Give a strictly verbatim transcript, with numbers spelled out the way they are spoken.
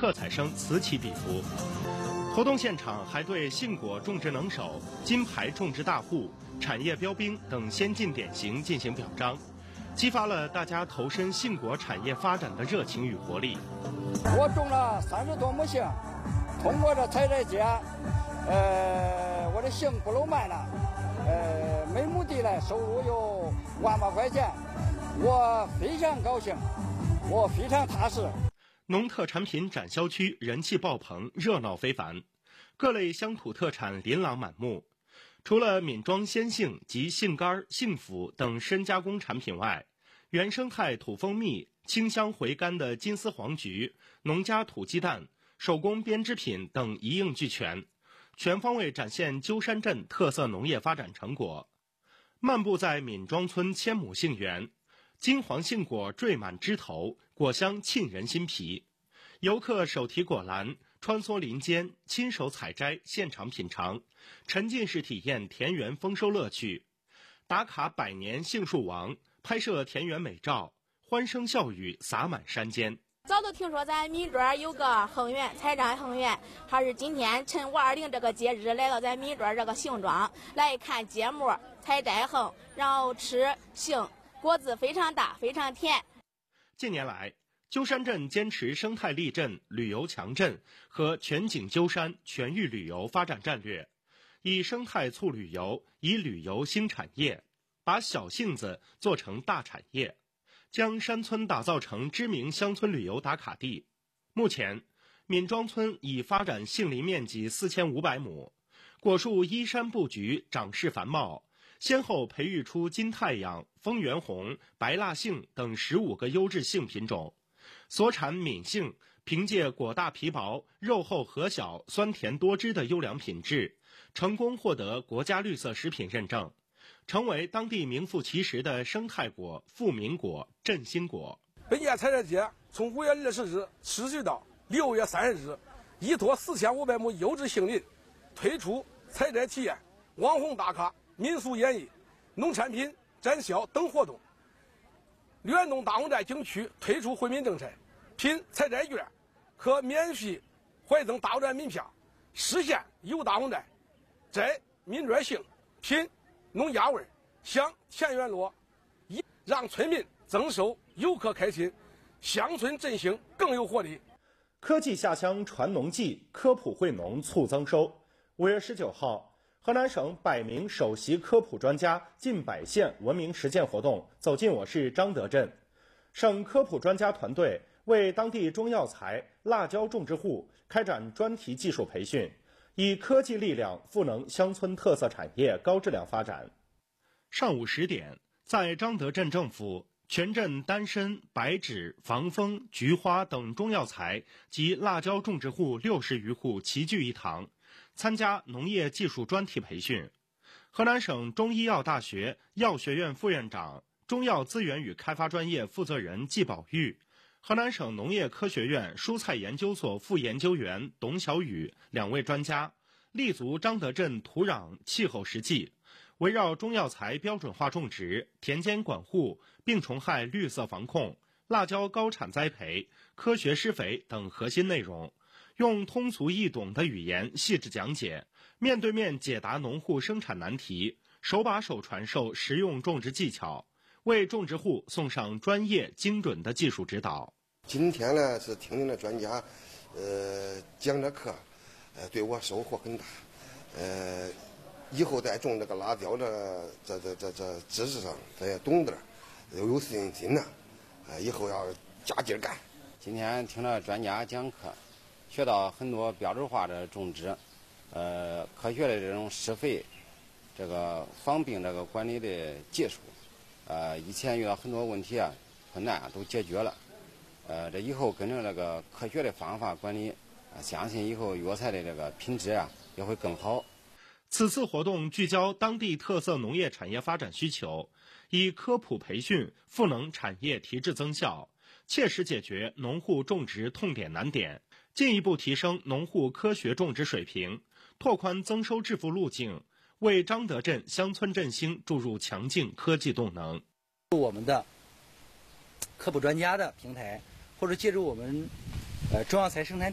特采生此起彼伏。活动现场还对杏果种植能手、金牌种植大户、产业标兵等先进典型进行表彰，激发了大家投身杏果产业发展的热情与活力。 我种了三十多亩杏，通过这采摘节，呃，我的杏不漏卖了，呃，每亩地来收入有万把块钱，我非常高兴，我非常踏实。 农特产品展销区人气爆棚，热闹非凡，各类乡土特产琳琅满目。除了闽庄鲜杏及杏干、杏脯等深加工产品外，原生态土蜂蜜、清香回甘的金丝黄菊、农家土鸡蛋、手工编织品等一应俱全，全方位展现鸠山镇特色农业发展成果。漫步在闽庄村千亩杏园，金黄杏果缀满枝头，果香沁人心脾。游客手提果篮，穿梭林间，亲手采摘，现场品尝，沉浸式体验田园丰收乐趣。打卡百年杏树王，拍摄田园美照，欢声笑语洒满山间。 早都听说咱闽庄有个亨园，采摘亨园，还是今天趁五二零这个节日来到咱闽庄这个杏庄来看节目，采摘亨，然后吃杏，果子非常大，非常甜。 近年来，鸠山镇坚持生态立镇、旅游强镇和全景鸠山、全域旅游发展战略，以生态促旅游，以旅游兴产业，把小杏子做成大产业，将山村打造成知名乡村旅游打卡地。目前，闽庄村已发展杏林面积四千五百亩，果树依山布局，长势繁茂，先后培育出金太阳、丰源红、白蜡杏等十五个优质杏品种。所产闽杏凭借果大皮薄、肉厚核小、酸甜多汁的优良品质，成功获得国家绿色食品认证，成为当地名副其实的生态果、富民果、振兴果。 本届采摘节从五月二十日持续到六月三十日，依托四千五百亩优质杏林，推出采摘体验、网红打卡、民俗演绎、农产品展销等活动。滦东大洪寨景区推出惠民政策，凭采摘券可免费怀赠大洪寨门票，实现游大洪寨、摘闽庄杏、品农家味、享田园乐，让村民增收，游客开心，乡村振兴更有活力。 科技下乡传农技，科普惠农促增收。五月十九号，河南省百名首席科普专家进百县文明实践活动走进我市张德镇，省科普专家团队为当地中药材、辣椒种植户开展专题技术培训，以科技力量赋能乡村特色产业高质量发展。上午十点，在张德镇政府全镇丹参、白芷、防风、菊花等中药材及辣椒种植户六十余户齐聚一堂，参加农业技术专题培训。河南省中医药大学药学院副院长、中药资源与开发专业负责人季宝玉，河南省农业科学院蔬菜研究所副研究员董小雨两位专家立足张德镇土壤气候实际，围绕中药材标准化种植、田间管护、病虫害绿色防控、辣椒高产栽培、科学施肥等核心内容，用通俗易懂的语言细致讲解，面对面解答农户生产难题，手把手传授实用种植技巧，为种植户送上专业精准的技术指导。 今天呢是听听了专家呃讲这课，呃对我收获很大，呃以后再种这个辣椒这这这这这知识上咱也懂点，又有信心了，呃以后要加劲干。 今天听了专家讲课，学到很多标准化的种植，呃科学的这种施肥，这个防病这个管理的技术，呃以前遇到很多问题啊困难啊都解决了，呃这以后跟着这个科学的方法管理，啊相信以后药材的这个品质啊也会更好。 此次活动聚焦当地特色农业产业发展需求，以科普培训赋能产业提质增效，切实解决农户种植痛点难点，进一步提升农户科学种植水平，拓宽增收致富路径，为张德镇乡村振兴注入强劲科技动能。 我们的科普专家的平台，或者借助我们呃中药材生产